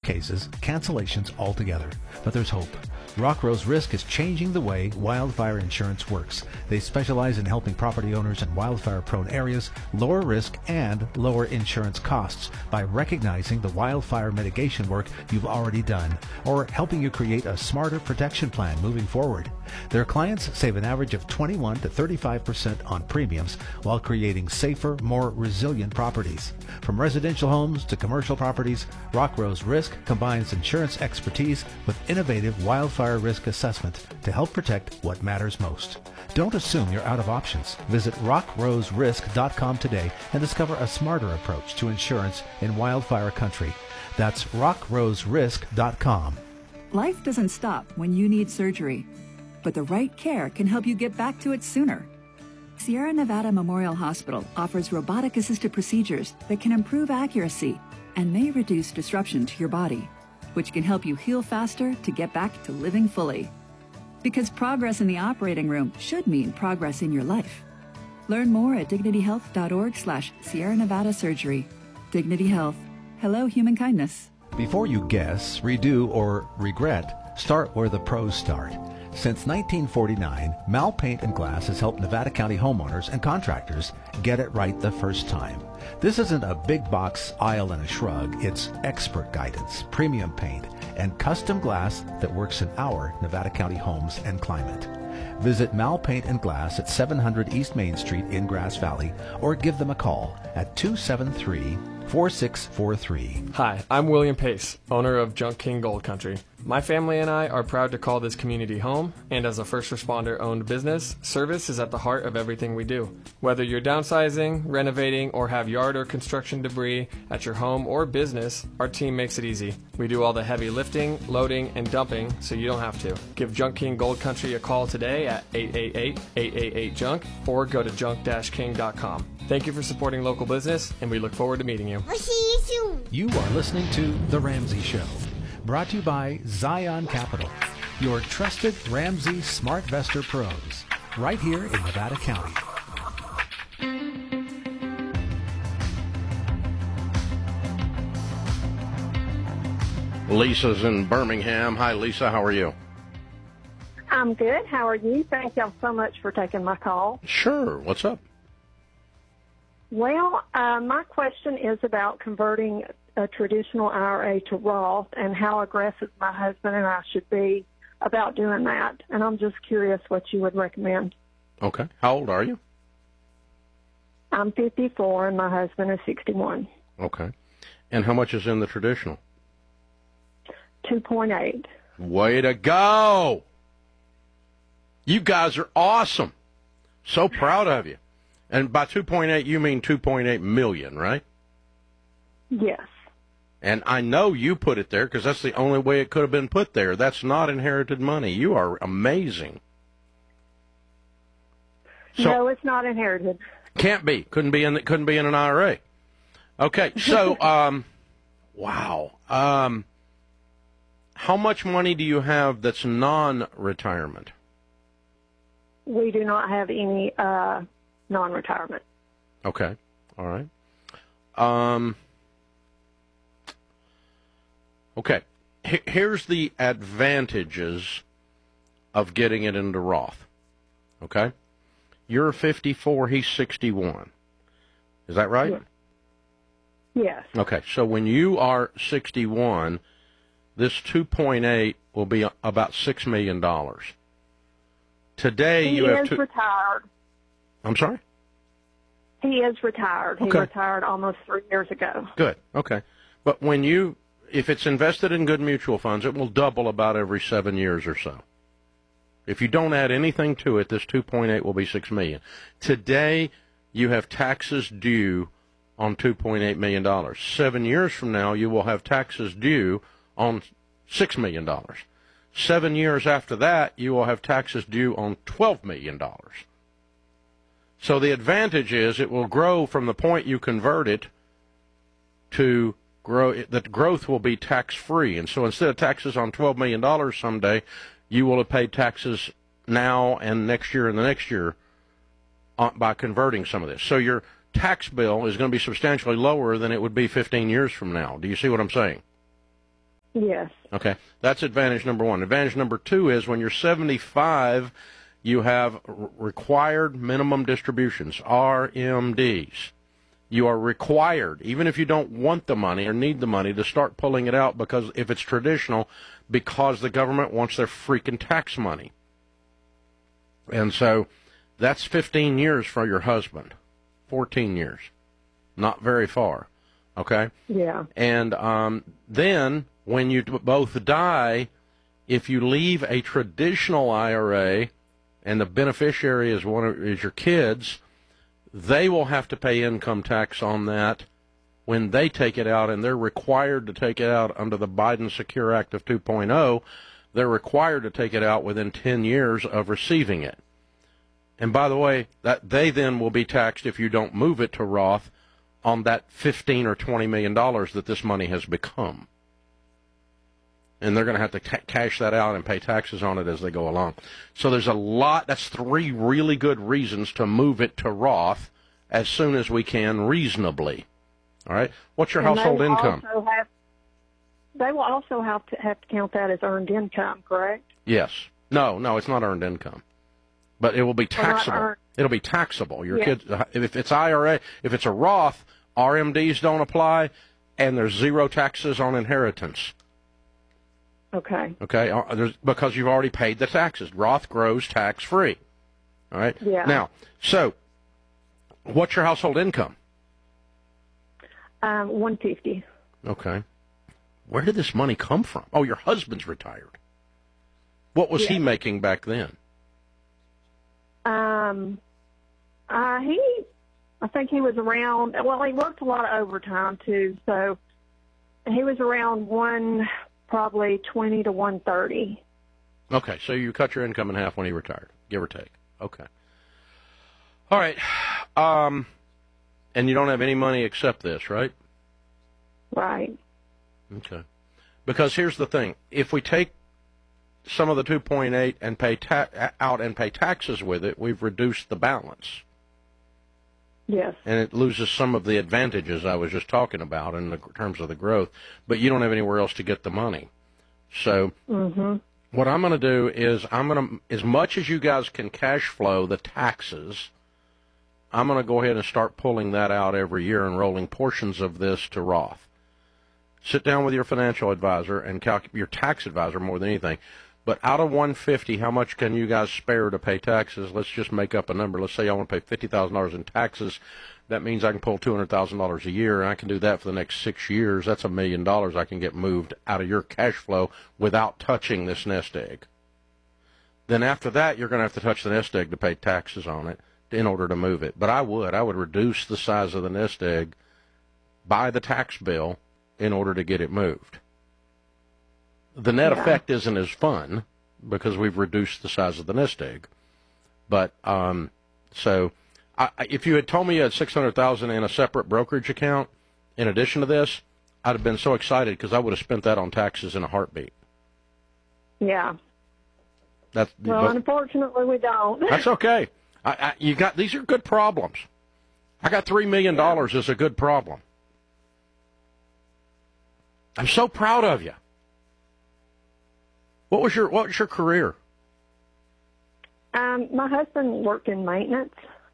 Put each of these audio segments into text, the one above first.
cases, cancellations altogether. But there's hope. Rock Rose Risk is changing the way wildfire insurance works. They specialize in helping property owners in wildfire-prone areas lower risk and lower insurance costs by recognizing the wildfire mitigation work you've already done or helping you create a smarter protection plan moving forward. Their clients save an average of 21 to 35% on premiums while creating safer, more resilient properties. From residential homes to commercial properties, Rock Rose Risk combines insurance expertise with innovative wildfire risk assessment to help protect what matters most. Don't assume you're out of options. Visit rockroserisk.com today and discover a smarter approach to insurance in wildfire country. That's rockroserisk.com. Life doesn't stop when you need surgery, but the right care can help you get back to it sooner. Sierra Nevada Memorial Hospital offers robotic-assisted procedures that can improve accuracy and may reduce disruption to your body, which can help you heal faster to get back to living fully. Because progress in the operating room should mean progress in your life. Learn more at dignityhealth.org/Sierra Nevada Surgery. Dignity Health. Hello, human kindness. Before you guess, redo, or regret, start where the pros start. Since 1949, Mal Paint and Glass has helped Nevada County homeowners and contractors get it right the first time. This isn't a big box aisle and a shrug. It's expert guidance, premium paint, and custom glass that works in our Nevada County homes and climate. Visit Mal Paint and Glass at 700 East Main Street in Grass Valley or give them a call at 273-4643. Hi, I'm William Pace, owner of Junk King Gold Country. My family and I are proud to call this community home, and as a first responder-owned business, service is at the heart of everything we do. Whether you're downsizing, renovating, or have yard or construction debris at your home or business, our team makes it easy. We do all the heavy lifting, loading, and dumping, so you don't have to. Give Junk King Gold Country a call today at 888-888-JUNK or go to junk-king.com. Thank you for supporting local business, and we look forward to meeting you. We'll see you soon. You are listening to The Ramsey Show, brought to you by Zion Capital, your trusted Ramsey SmartVestor pros, right here in Nevada County. Lisa's in Birmingham. Hi, Lisa. How are you? I'm good. How are you? Thank y'all so much for taking my call. Sure. What's up? Well, my question is about converting a traditional IRA to Roth and how aggressive my husband and I should be about doing that. And I'm just curious what you would recommend. Okay. How old are you? I'm 54 and my husband is 61. Okay. And how much is in the traditional? 2.8. Way to go! You guys are awesome. So proud of you. And by 2.8, you mean 2.8 million, right? Yes. And I know you put it there because that's the only way it could have been put there. That's not inherited money. You are amazing. So, no, it's not inherited. Can't be. Couldn't be in an IRA. Okay. So, wow. How much money do you have that's non-retirement? We do not have any non-retirement. Okay. All right. Okay. Here's the advantages of getting it into Roth. Okay? You're 54, he's 61. Is that right? Yes. Yes. Okay. So when you are 61, this 2.8 will be about $6 million. Today you have He is retired. I'm sorry? He is retired. Okay. He retired almost 3 years ago. Good. Okay. But if it's invested in good mutual funds, it will double about every 7 years or so. If you don't add anything to it, this 2.8 will be $6 million. Today, you have taxes due on $2.8 million. 7 years from now, you will have taxes due on $6 million. 7 years after that, you will have taxes due on $12 million. So the advantage is it will grow from the point you convert it to grow. That growth will be tax-free. And so instead of taxes on $12 million someday, you will have paid taxes now and next year and the next year by converting some of this. So your tax bill is going to be substantially lower than it would be 15 years from now. Do you see what I'm saying? Yes. Okay, that's advantage number one. Advantage number two is when you're 75, you have required minimum distributions, RMDs. You are required, even if you don't want the money or need the money, to start pulling it out, because if it's traditional, because the government wants their freaking tax money. And so that's 15 years for your husband, 14 years, not very far, okay? Yeah. And then when you both die, if you leave a traditional IRA and the beneficiary is your kids, they will have to pay income tax on that when they take it out, and they're required to take it out under the Biden Secure Act of 2.0. They're required to take it out within 10 years of receiving it. And by the way, that they then will be taxed if you don't move it to Roth on that $15 or $20 million that this money has become. And they're going to have to cash that out and pay taxes on it as they go along. So there's a lot. That's 3 really good reasons to move it to Roth as soon as we can reasonably. All right? What's your household income? They will also have to count that as earned income, correct? Yes. No, it's not earned income. But it will be taxable. It'll be taxable. Your kids, if it's IRA, if it's a Roth, RMDs don't apply, and there's 0 taxes on inheritance. Okay. Okay, because you've already paid the taxes. Roth grows tax-free. All right? Yeah. Now, so what's your household income? $150. Okay. Where did this money come from? Oh, your husband's retired. What was he making back then? I think he was around, well, he worked a lot of overtime too, so he was around probably 20 to 130. Okay, so you cut your income in half when he retired, give or take. Okay. All right. And you don't have any money except this, right? Right. Okay. Because here's the thing. If we take some of the 2.8 and pay out and pay taxes with it, we've reduced the balance. Yes. And it loses some of the advantages I was just talking about in terms of the growth, but you don't have anywhere else to get the money. So what I'm going to do is as much as you guys can cash flow the taxes, I'm going to go ahead and start pulling that out every year and rolling portions of this to Roth. Sit down with your financial advisor and your tax advisor more than anything. But out of 150, how much can you guys spare to pay taxes? Let's just make up a number. Let's say I want to pay $50,000 in taxes. That means I can pull $200,000 a year, and I can do that for the next 6 years. That's $1 million I can get moved out of your cash flow without touching this nest egg. Then after that, you're going to have to touch the nest egg to pay taxes on it in order to move it. But I would reduce the size of the nest egg by the tax bill in order to get it moved. The net effect isn't as fun because we've reduced the size of the nest egg. But if you had told me you had $600,000 in a separate brokerage account in addition to this, I'd have been so excited because I would have spent that on taxes in a heartbeat. Yeah. Unfortunately, we don't. That's okay. These are good problems. I got $3 million is a good problem. I'm so proud of you. What was your career? My husband worked in maintenance.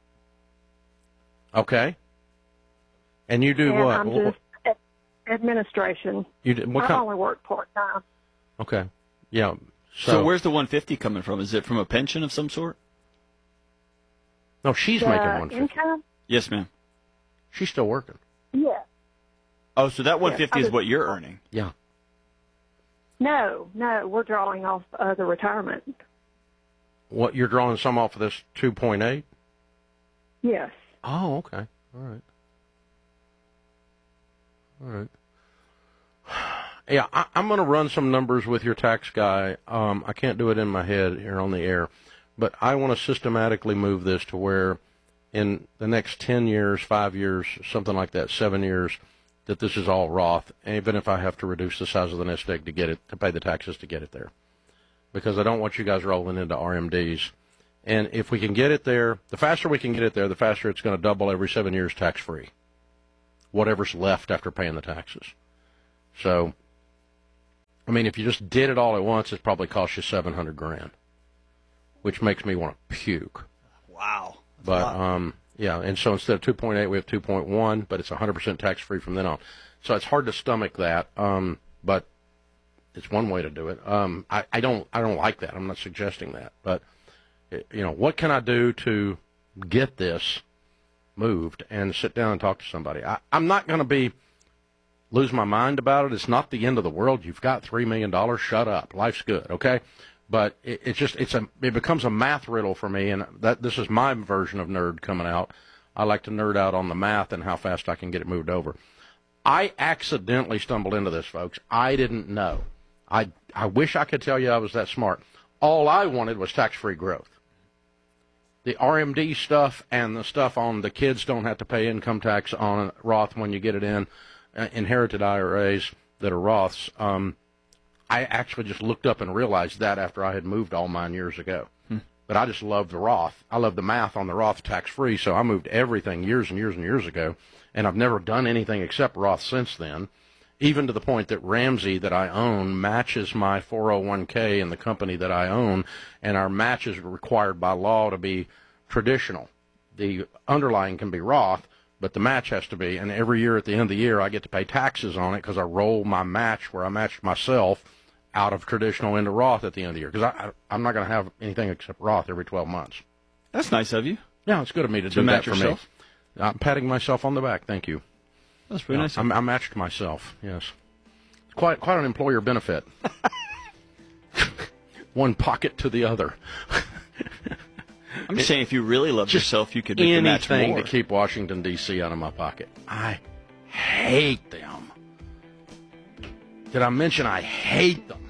Okay. And you do what? I'm just administration. You did, I only work part-time. Okay. Yeah. So where's the 150 coming from? Is it from a pension of some sort? No, she's making 150. Income? Yes, ma'am. She's still working. Yeah. Oh, so that 150 is what you're earning? Yeah. No, we're drawing off the retirement. What, you're drawing some off of this 2.8? Yes. Oh, okay. All right. Yeah, I'm going to run some numbers with your tax guy. I can't do it in my head here on the air, but I want to systematically move this to where in the next 10 years, 5 years, something like that, 7 years, that this is all Roth, even if I have to reduce the size of the nest egg to get it, to pay the taxes to get it there. Because I don't want you guys rolling into RMDs. And if we can get it there, the faster we can get it there, the faster it's going to double every 7 years tax-free. Whatever's left after paying the taxes. So I mean, if you just did it all at once, it probably cost you $700,000, which makes me want to puke. Wow. But yeah, and so instead of 2.8, we have 2.1, but it's 100% tax-free from then on. So it's hard to stomach that, but it's one way to do it. I don't like that. I'm not suggesting that, but what can I do to get this moved and sit down and talk to somebody? I'm not going to lose my mind about it. It's not the end of the world. You've got $3 million. Shut up. Life's good. Okay. But it becomes a math riddle for me, and this is my version of nerd coming out. I like to nerd out on the math and how fast I can get it moved over. I accidentally stumbled into this, folks. I didn't know. I wish I could tell you I was that smart. All I wanted was tax-free growth. The RMD stuff and the stuff on the kids don't have to pay income tax on Roth when you get it in, inherited IRAs that are Roths. I actually just looked up and realized that after I had moved all mine years ago. But I just love the Roth. I love the math on the Roth tax-free, so I moved everything years and years and years ago, and I've never done anything except Roth since then, even to the point that Ramsey, that I own, matches my 401k in the company that I own, and our match is required by law to be traditional. The underlying can be Roth, but the match has to be, and every year at the end of the year I get to pay taxes on it because I roll my match where I matched myself out of traditional into Roth at the end of the year, because I'm not going to have anything except Roth every 12 months. That's nice of you. Yeah, it's good of me to do that for yourself? me. I'm patting myself on the back. Thank you. That's really nice. I matched myself, yes. It's quite an employer benefit. One pocket to the other. I'm just saying, if you really loved yourself, you could make the match more. Anything to keep Washington, D.C. out of my pocket. I hate them. Did I mention I hate them?